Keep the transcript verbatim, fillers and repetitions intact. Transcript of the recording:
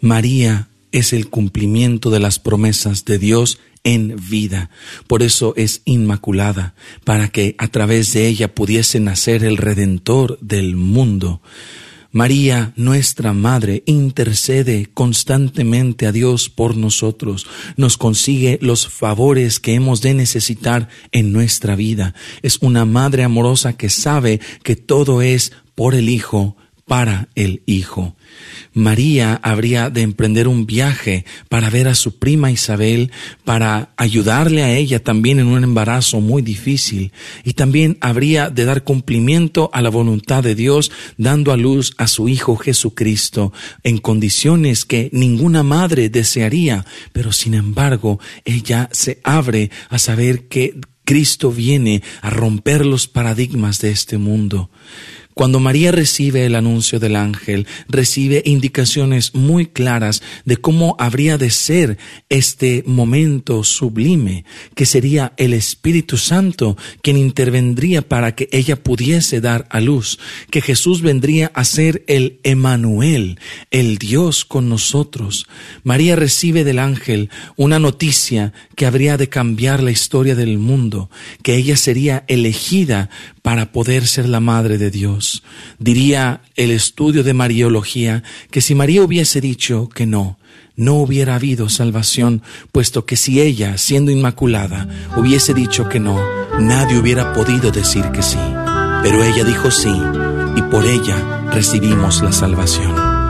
María es el cumplimiento de las promesas de Dios en vida. Por eso es inmaculada, para que a través de ella pudiese nacer el Redentor del mundo. María, nuestra Madre, intercede constantemente a Dios por nosotros, nos consigue los favores que hemos de necesitar en nuestra vida. Es una Madre amorosa que sabe que todo es por el Hijo, para el Hijo. María habría de emprender un viaje para ver a su prima Isabel, para ayudarle a ella también en un embarazo muy difícil, y también habría de dar cumplimiento a la voluntad de Dios, dando a luz a su Hijo Jesucristo en condiciones que ninguna madre desearía, pero sin embargo ella se abre a saber que Cristo viene a romper los paradigmas de este mundo. Cuando María recibe el anuncio del ángel, recibe indicaciones muy claras de cómo habría de ser este momento sublime, que sería el Espíritu Santo quien intervendría para que ella pudiese dar a luz, que Jesús vendría a ser el Emmanuel, el Dios con nosotros. María recibe del ángel una noticia que habría de cambiar la historia del mundo, que ella sería elegida para poder ser la madre de Dios. Diría el estudio de Mariología que si María hubiese dicho que no, no hubiera habido salvación, puesto que si ella, siendo inmaculada, hubiese dicho que no, nadie hubiera podido decir que sí. Pero ella dijo sí, y por ella recibimos la salvación.